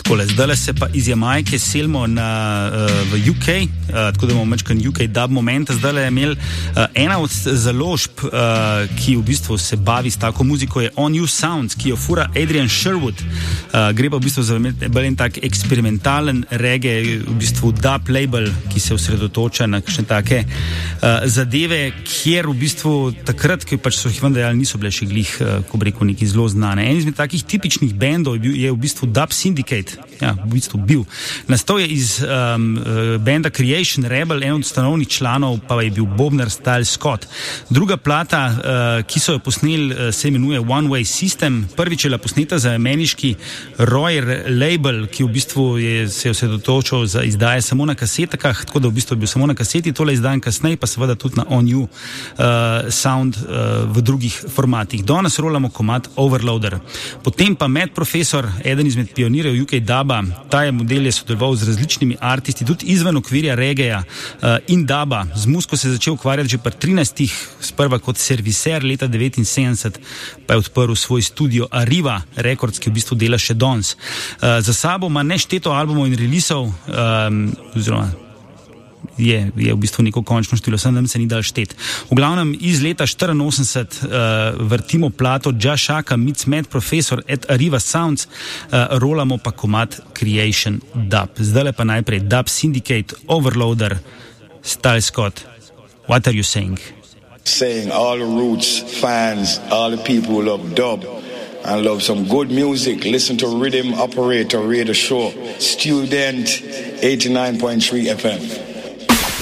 Zdaj se pa iz Jamajke selimo v UK, tako da imamo mečkan UK dub momenta. Zdaj je imel ena od založb, ki v bistvu se bavi s tako muziko, je On You Sounds, ki jo fura Adrian Sherwood. Gre pa v bistvu za en tak eksperimentalen reggae, v bistvu dub label, ki se osredotoča na kakšne take zadeve, kjer v bistvu takrat, ki pač so jih vendar niso bile še glih, ko bi rekel, neki zelo znane. En izmed takih tipičnih bendov je v bistvu Dub Syndicate. Ja, v bistvu bil. Nastal je iz benda Creation Rebel, en od ustanovnih članov pa je bil bobnar Style Scott. Druga plata, ki so jo posneli, se imenuje One Way System. Prvič je bila posneta za ameriški Royer label, ki v bistvu se je osredotočil za izdaje samo na kasetakah, tako da v bistvu je bil samo na kaseti, tole izdan kasneje, pa seveda tudi na On You Sound v drugih formatih. Danes rolamo komad Overloader. Potem pa Matt Professor, eden izmed pionirjev UK duba, ta je model je sodeloval z različnimi artisti, tudi izven okvirja reggaeja in duba. Z muziko se je začel ukvarjati že pri 13, sprva kot serviser, leta 79 pa je odprl svoj studio Arriva Records, ki v bistvu dela še danes. Za sabo ima nešteto albumov in releaseov, oziroma je v bistvu neko končno število, sem nam se ni dal štet. V glavnem iz leta 84 vrtimo plato Jashaka meets Matt Professor at Arriva Sounds, rolamo pa komad Creation Dub. Zdaj pa najprej Dub Syndicate, Overloader, Style Scott. What are you saying? Saying all the roots fans, all the people who love dub and love some good music, listen to Rhythm Operator Radio Show, Student 89.3 FM.